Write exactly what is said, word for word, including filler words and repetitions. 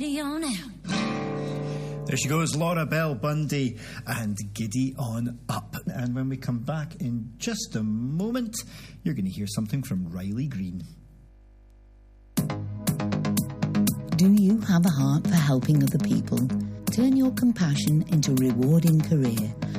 On out. There she goes, Laura Bell Bundy and Giddy On Up. And when we come back in just a moment, you're going to hear something from Riley Green. Do you have a heart for helping other people? Turn your compassion into a rewarding career